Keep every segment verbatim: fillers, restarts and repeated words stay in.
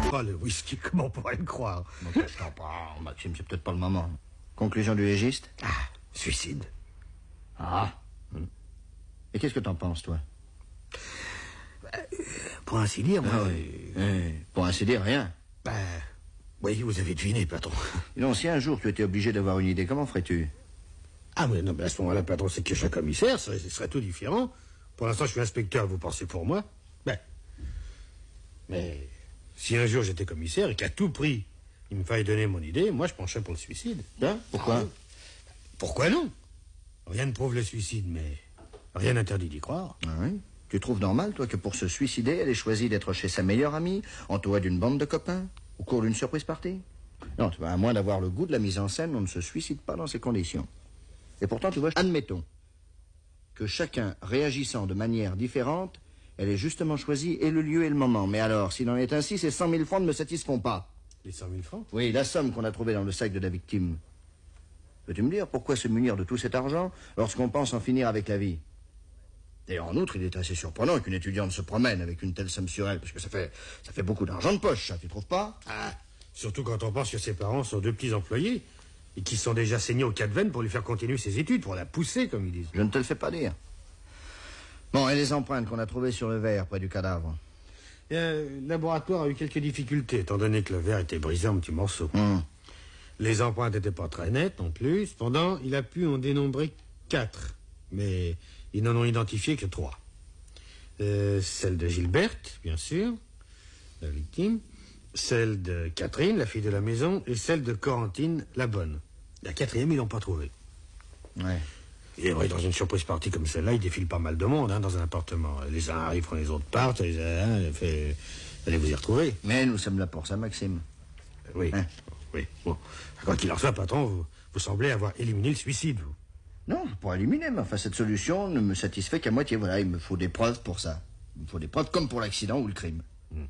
Oh, le whisky, comment on pourrait le croire? Bon, je t'en parle, Maxime, c'est peut-être pas le moment. Conclusion du légiste? Ah, suicide. Ah. Hum. Et qu'est-ce que t'en penses, toi? Bah, euh, pour ainsi dire, moi... Ah, oui. euh, pour ainsi dire, rien. Bah, oui, vous avez deviné, patron. Et non, si un jour tu étais obligé d'avoir une idée, comment ferais-tu? Ah, mais non, mais à ce moment-là, patron, c'est que je suis commissaire, ce serait, ce serait tout différent. Pour l'instant, je suis inspecteur, vous pensez pour moi? Ben, mais si un jour j'étais commissaire et qu'à tout prix, il me fallait donner mon idée, moi, je pencherais pour le suicide. Hein? Pourquoi? Ah, pourquoi non? Rien ne prouve le suicide, mais rien n'interdit d'y croire. Ah oui? Tu trouves normal, toi, que pour se suicider, elle ait choisi d'être chez sa meilleure amie, entourée d'une bande de copains, au cours d'une surprise party? Non, tu vois, à moins d'avoir le goût de la mise en scène, on ne se suicide pas dans ces conditions. Et pourtant, tu vois, admettons que chacun réagissant de manière différente, elle ait justement choisi et le lieu et le moment. Mais alors, s'il en est ainsi, ces cent mille francs ne me satisfont pas. Les cent mille francs? Oui, la somme qu'on a trouvée dans le sac de la victime. Peux-tu me dire pourquoi se munir de tout cet argent lorsqu'on pense en finir avec la vie? Et en outre, il est assez surprenant qu'une étudiante se promène avec une telle somme sur elle, parce que ça fait, ça fait beaucoup d'argent de poche, ça, tu trouves pas? Ah, surtout quand on pense que ses parents sont deux petits employés et qui sont déjà saignés au quatre veines pour lui faire continuer ses études, pour la pousser, comme ils disent. Je ne te le fais pas dire. Bon, et les empreintes qu'on a trouvées sur le verre près du cadavre? Euh, le laboratoire a eu quelques difficultés, étant donné que le verre était brisé en petits morceaux. Hum. Les empreintes n'étaient pas très nettes non plus. Cependant, il a pu en dénombrer quatre. Mais ils n'en ont identifié que trois. Euh, celle de Gilberte, bien sûr, la victime. Celle de Catherine, la fille de la maison. Et celle de Corentine, la bonne. La quatrième, ils l'ont pas trouvée. Ouais. Et vrai, dans une surprise partie comme celle-là, il défile pas mal de monde hein, dans un appartement. Les uns arrivent quand les autres partent. Les uns, fait... allez vous y retrouver. Mais nous sommes là pour ça, Maxime. Oui, Hein? oui. Bon, quoi qu'il en soit, patron, vous, vous semblez avoir éliminé le suicide, vous. Non, pour éliminer, mais enfin, cette solution ne me satisfait qu'à moitié. Voilà, il me faut des preuves pour ça. Il me faut des preuves comme pour l'accident ou le crime. Hmm.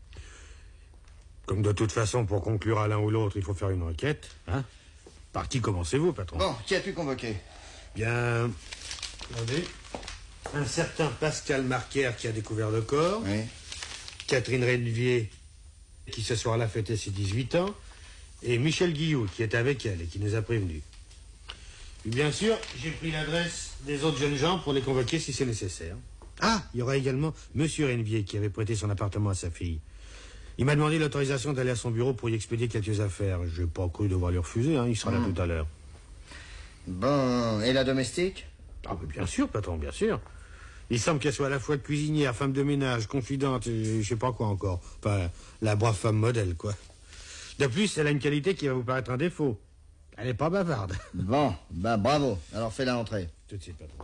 Comme de toute façon, pour conclure à l'un ou l'autre, il faut faire une enquête, hein. Par qui commencez-vous, patron? Bon, qui as-tu convoqué? Bien, regardez, un certain Pascal Marquer qui a découvert le corps, Oui. Catherine Rennevier qui ce soir-là fêtait ses dix-huit ans, et Michel Guillou qui est avec elle et qui nous a prévenus. Et bien sûr, j'ai pris l'adresse des autres jeunes gens pour les convoquer si c'est nécessaire. Ah, il y aura également Monsieur Rennevier qui avait prêté son appartement à sa fille. Il m'a demandé l'autorisation d'aller à son bureau pour y expédier quelques affaires. Je n'ai pas cru devoir lui refuser, hein. Il sera Mmh. là tout à l'heure. Bon, et la domestique? Ah, mais bien sûr, patron, bien sûr. Il semble qu'elle soit à la fois cuisinière, femme de ménage, confidente, et je sais pas quoi encore. Enfin, la brave femme modèle, quoi. De plus, elle a une qualité qui va vous paraître un défaut. Elle n'est pas bavarde. Bon, ben bravo. Alors fais-la entrer. Tout de suite, patron.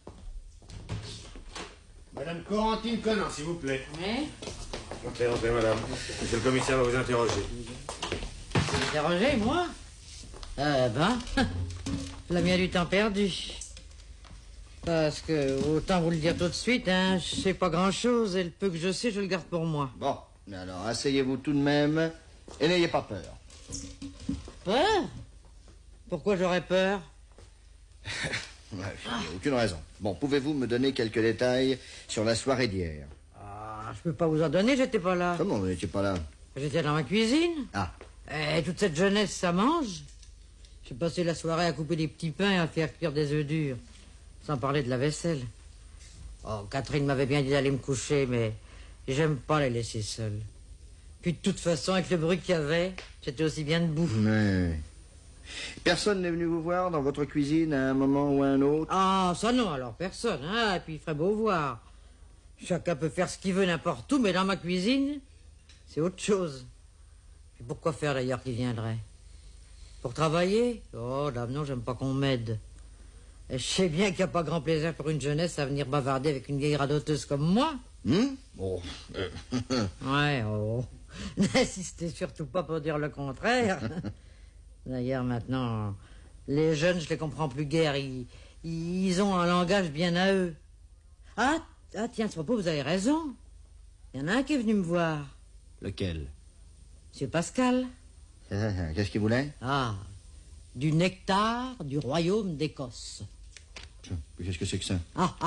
Madame Corentine Conan, s'il vous plaît. Oui. Entrez, entrez, madame. Monsieur le commissaire va vous interroger. Vous interrogez, moi? Euh, ben, la mienne du temps perdu. Parce que, autant vous le dire tout de suite, hein, je sais pas grand-chose, et le peu que je sais, je le garde pour moi. Bon, mais alors asseyez-vous tout de même et n'ayez pas peur. Peur? Pourquoi j'aurais peur? Ouais, il n'y a aucune raison. Bon, pouvez-vous me donner quelques détails sur la soirée d'hier? Ah, je peux pas vous en donner, j'étais pas là. Comment vous n'étiez pas là? J'étais dans ma cuisine. Ah. Et toute cette jeunesse, ça mange. J'ai passé la soirée à couper des petits pains et à faire cuire des œufs durs. Sans parler de la vaisselle. Oh, Catherine m'avait bien dit d'aller me coucher, mais j'aime pas les laisser seuls. Puis de toute façon, avec le bruit qu'il y avait, j'étais aussi bien debout. Mais... Personne n'est venu vous voir dans votre cuisine à un moment ou à un autre? Ah, ça non, alors personne, hein, et puis il ferait beau voir. Chacun peut faire ce qu'il veut n'importe où, mais dans ma cuisine, c'est autre chose. Puis pourquoi faire d'ailleurs qu'il viendrait? Pour travailler? Oh, dame, non, j'aime pas qu'on m'aide. Et je sais bien qu'il n'y a pas grand plaisir pour une jeunesse à venir bavarder avec une vieille radoteuse comme moi. Hum? Oh. euh, Ouais, oh. N'insistez surtout pas pour dire le contraire. D'ailleurs, maintenant, les jeunes, je les comprends plus guère. Ils, ils ont un langage bien à eux. Ah, ah tiens, ce propos, vous avez raison. Il y en a un qui est venu me voir. Lequel? Monsieur Pascal. Qu'est-ce qu'il voulait? Ah, du nectar du royaume d'Écosse. Qu'est-ce que c'est que ça? Ah,